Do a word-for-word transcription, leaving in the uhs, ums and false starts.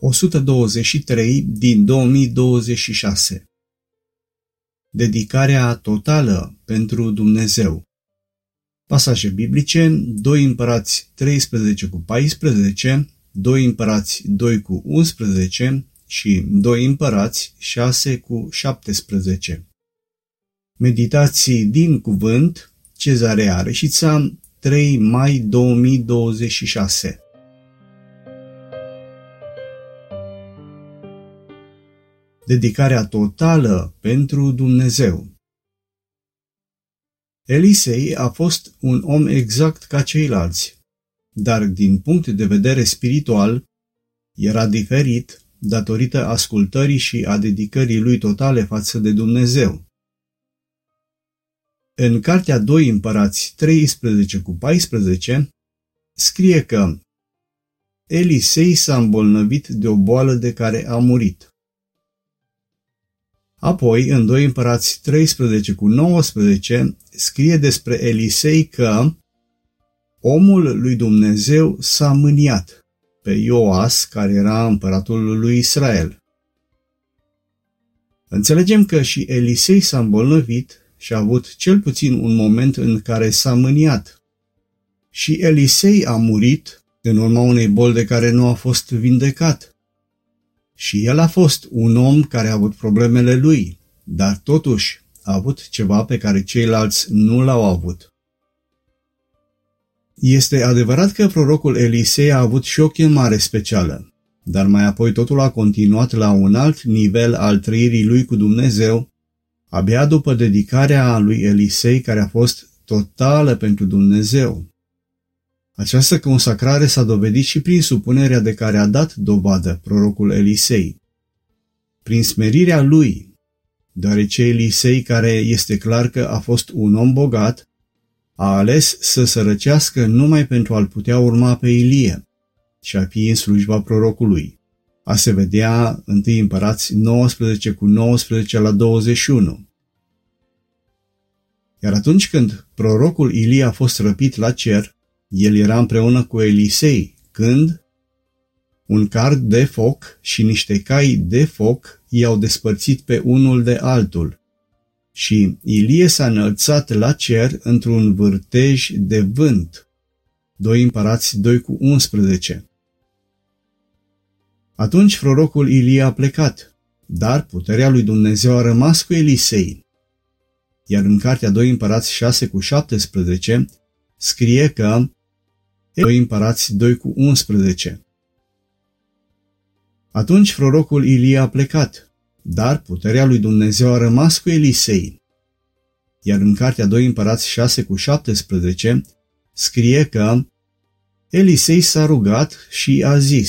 o sută douăzeci și trei din două mii douăzeci și șase. Dedicarea totală pentru Dumnezeu. Pasaje biblice: doi Împărați treisprezece cu paisprezece, doi Împărați doi cu unsprezece și doi Împărați șase cu șaptesprezece. Meditații din cuvânt, Cezarea Reșița, trei mai două mii douăzeci și șase. Dedicarea totală pentru Dumnezeu. Elisei a fost un om exact ca ceilalți, dar din punct de vedere spiritual era diferit datorită ascultării și a dedicării lui totale față de Dumnezeu. În cartea doi Împărați treisprezece cu paisprezece scrie că Elisei s-a îmbolnăvit de o boală de care a murit. Apoi, în doi Împărați treisprezece cu nouăsprezece, scrie despre Elisei că omul lui Dumnezeu s-a mâniat pe Ioas, care era împăratul lui Israel. Înțelegem că și Elisei s-a îmbolnăvit și a avut cel puțin un moment în care s-a mâniat. Și Elisei a murit în urma unei boli de care nu a fost vindecat. Și el a fost un om care a avut problemele lui, dar totuși a avut ceva pe care ceilalți nu l-au avut. Este adevărat că prorocul Elisei a avut și o chemare specială, dar mai apoi totul a continuat la un alt nivel al trăirii lui cu Dumnezeu, abia după dedicarea lui Elisei, care a fost totală pentru Dumnezeu. Această consacrare s-a dovedit și prin supunerea de care a dat dovadă prorocul Elisei. Prin smerirea lui, deoarece Elisei, care este clar că a fost un om bogat, a ales să sărăcească numai pentru a-l putea urma pe Ilie și a fi în slujba prorocului. A se vedea întâi Împărați nouăsprezece cu nouăsprezece la douăzeci și unu. Iar atunci când prorocul Ilie a fost răpit la cer, el era împreună cu Elisei, când un card de foc și niște cai de foc i-au despărțit pe unul de altul. Și Ilie s-a înălțat la cer într-un vârtej de vânt. doi Împărați doi cu unsprezece. Atunci prorocul Ilie a plecat, dar puterea lui Dumnezeu a rămas cu Elisei. Iar în cartea doi Împărați șase cu șaptesprezece scrie că doi Împărați doi cu unsprezece. Atunci prorocul Ilie a plecat, dar puterea lui Dumnezeu a rămas cu Elisei. Iar în cartea doi Împărați șase cu șaptesprezece scrie că Elisei s-a rugat și a zis: